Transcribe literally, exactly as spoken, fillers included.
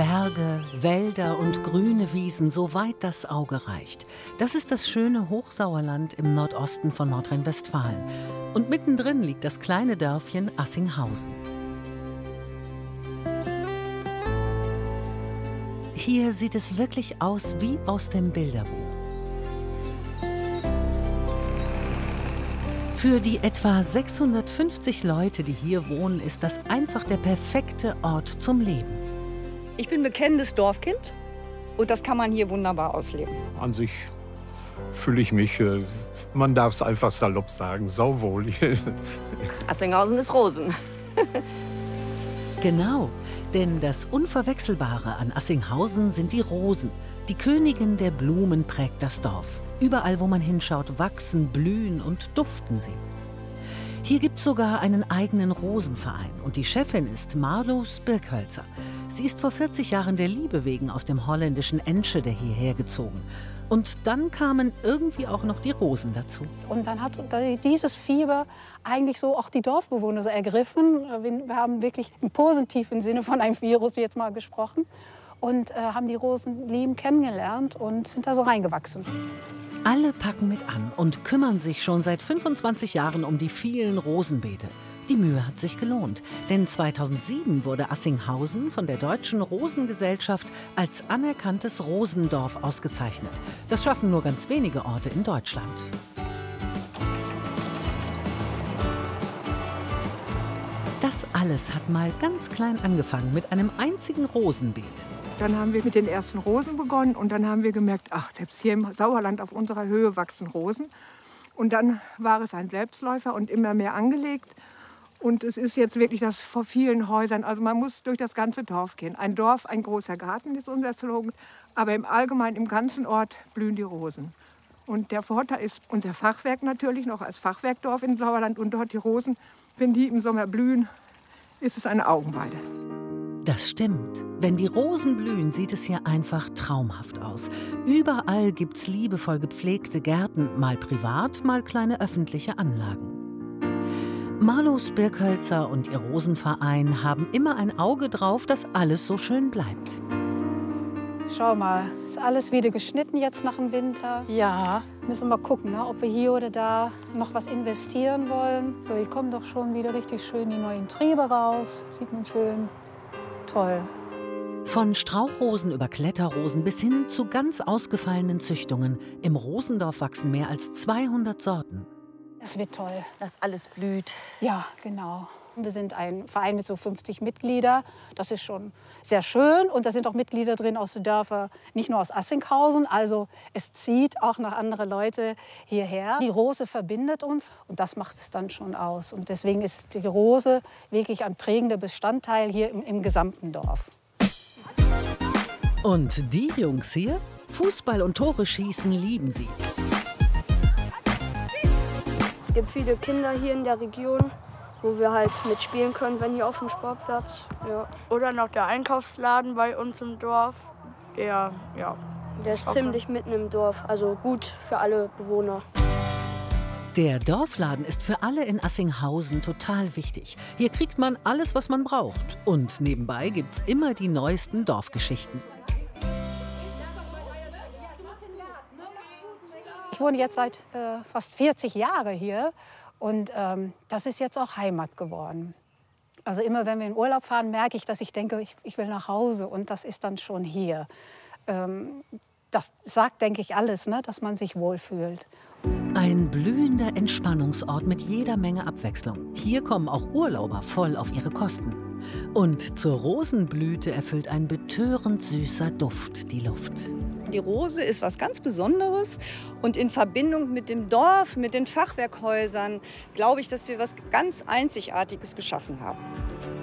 Berge, Wälder und grüne Wiesen, soweit das Auge reicht. Das ist das schöne Hochsauerland im Nordosten von Nordrhein-Westfalen. Und mittendrin liegt das kleine Dörfchen Assinghausen. Hier sieht es wirklich aus wie aus dem Bilderbuch. Für die etwa sechshundertfünfzig Leute, die hier wohnen, ist das einfach der perfekte Ort zum Leben. Ich bin bekennendes Dorfkind und das kann man hier wunderbar ausleben. An sich fühle ich mich, man darf es einfach salopp sagen, sauwohl. Assinghausen ist Rosen. Genau, denn das Unverwechselbare an Assinghausen sind die Rosen. Die Königin der Blumen prägt das Dorf. Überall, wo man hinschaut, wachsen, blühen und duften sie. Hier gibt es sogar einen eigenen Rosenverein und die Chefin ist Marloes Birkhölzer. Sie ist vor vierzig Jahren der Liebe wegen aus dem holländischen Enschede hierher gezogen. Und dann kamen irgendwie auch noch die Rosen dazu. Und dann hat dieses Fieber eigentlich so auch die Dorfbewohner so ergriffen. Wir haben wirklich im positiven Sinne von einem Virus jetzt mal gesprochen. Und äh, haben die Rosen lieben kennengelernt und sind da so reingewachsen. Alle packen mit an und kümmern sich schon seit fünfundzwanzig Jahren um die vielen Rosenbeete. Die Mühe hat sich gelohnt, denn zweitausendsieben wurde Assinghausen von der Deutschen Rosengesellschaft als anerkanntes Rosendorf ausgezeichnet. Das schaffen nur ganz wenige Orte in Deutschland. Das alles hat mal ganz klein angefangen mit einem einzigen Rosenbeet. Dann haben wir mit den ersten Rosen begonnen und dann haben wir gemerkt, ach, selbst hier im Sauerland auf unserer Höhe wachsen Rosen. Und dann war es ein Selbstläufer und immer mehr angelegt. Und es ist jetzt wirklich das vor vielen Häusern, also man muss durch das ganze Dorf gehen. Ein Dorf, ein großer Garten ist unser Slogan, aber im Allgemeinen, im ganzen Ort blühen die Rosen. Und der Vorteil ist unser Fachwerk natürlich noch als Fachwerkdorf in Sauerland und dort die Rosen, wenn die im Sommer blühen, ist es eine Augenweide. Das stimmt. Wenn die Rosen blühen, sieht es hier einfach traumhaft aus. Überall gibt's liebevoll gepflegte Gärten, mal privat, mal kleine öffentliche Anlagen. Marloes Birkhölzer und ihr Rosenverein haben immer ein Auge drauf, dass alles so schön bleibt. Schau mal, ist alles wieder geschnitten jetzt nach dem Winter. Ja. Müssen wir mal gucken, ne, ob wir hier oder da noch was investieren wollen. So, hier kommen doch schon wieder richtig schön die neuen Triebe raus. Sieht man schön. Toll. Von Strauchrosen über Kletterrosen bis hin zu ganz ausgefallenen Züchtungen. Im Rosendorf wachsen mehr als zweihundert Sorten. Das wird toll. Dass alles blüht. Ja, genau. Wir sind ein Verein mit so fünfzig Mitgliedern. Das ist schon sehr schön. Und da sind auch Mitglieder drin aus den Dörfern, nicht nur aus Assinghausen. Also es zieht auch noch andere Leute hierher. Die Rose verbindet uns und das macht es dann schon aus. Und deswegen ist die Rose wirklich ein prägender Bestandteil hier im, im gesamten Dorf. Und die Jungs hier? Fußball und Tore schießen lieben sie. Es gibt viele Kinder hier in der Region, wo wir halt mitspielen können, wenn hier auf dem Sportplatz. Ja. Oder noch der Einkaufsladen bei uns im Dorf. Der, ja, der ist ziemlich mitten im Dorf, also gut für alle Bewohner. Der Dorfladen ist für alle in Assinghausen total wichtig. Hier kriegt man alles, was man braucht. Und nebenbei gibt's immer die neuesten Dorfgeschichten. Ich wohne jetzt seit äh, fast vierzig Jahren hier. Und ähm, das ist jetzt auch Heimat geworden. Also immer, wenn wir in Urlaub fahren, merke ich, dass ich denke, ich, ich will nach Hause. Und das ist dann schon hier. Ähm, das sagt, denke ich, alles, ne? Dass man sich wohlfühlt. Ein blühender Entspannungsort mit jeder Menge Abwechslung. Hier kommen auch Urlauber voll auf ihre Kosten. Und zur Rosenblüte erfüllt ein betörend süßer Duft die Luft. Die Rose ist was ganz Besonderes und in Verbindung mit dem Dorf, mit den Fachwerkhäusern, glaube ich, dass wir was ganz Einzigartiges geschaffen haben.